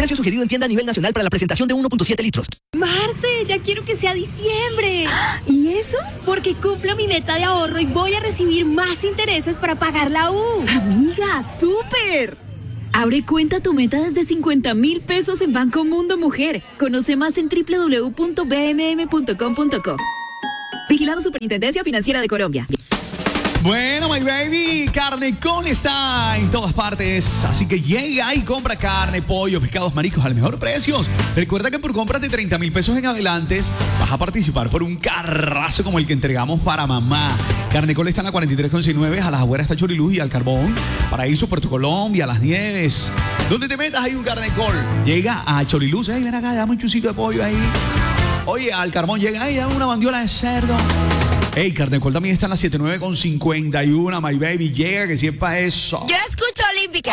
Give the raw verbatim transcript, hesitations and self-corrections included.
Precio sugerido en tienda a nivel nacional para la presentación de uno punto siete litros. Marce, ya quiero que sea diciembre. ¿Y eso? Porque cumplo mi meta de ahorro y voy a recibir más intereses para pagar la U. Amiga, ¡súper! Abre cuenta tu meta desde cincuenta mil pesos en Banco Mundo Mujer. Conoce más en doble u doble u doble u punto b m m punto com punto co. Vigilado Superintendencia Financiera de Colombia. Bueno, my baby, Carnecol está en todas partes, así que llega y compra carne, pollo, pescados, mariscos al mejor precios. Recuerda que por compras de treinta mil pesos en adelante vas a participar por un carrazo como el que entregamos para mamá. Carnecol está en la cuarenta y tres con sesenta y nueve, a las afueras está Choriluz y al Carbón, Paraíso, Puerto Colombia, Las Nieves. Donde te metas hay un Carnecol. Llega a Choriluz, hey, ven acá, dame un chucito de pollo ahí. Oye, al Carbón llega ahí, dame una bandiola de cerdo. Hey, Carnecol también está en la setenta y nueve con cincuenta y uno, my baby, llega que siempre eso. Yo escucho Olímpica.